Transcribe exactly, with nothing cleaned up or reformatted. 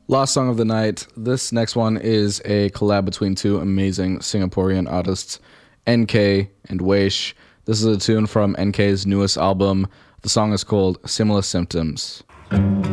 Last song of the night. This next one is a collab between two amazing Singaporean artists, N K and Weish. This is a tune from N K's newest album. The song is called Similar Symptoms.